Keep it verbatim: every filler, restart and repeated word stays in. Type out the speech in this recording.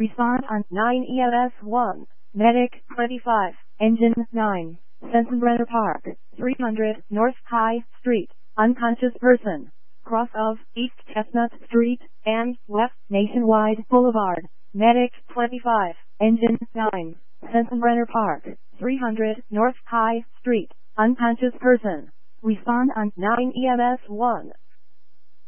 Respond on nine E M S one. Medic twenty-five. Engine nine. Sensenbrenner Park. three hundred North High Street. Unconscious person. Cross of East Chestnut Street and West Nationwide Boulevard. Medic twenty-five. Engine nine. Sensenbrenner Park. three hundred North High Street. Unconscious person. Respond on nine E M S one.